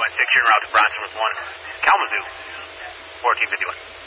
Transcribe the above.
6, you're en route to Bronson with 1. Kalamazoo, 1451.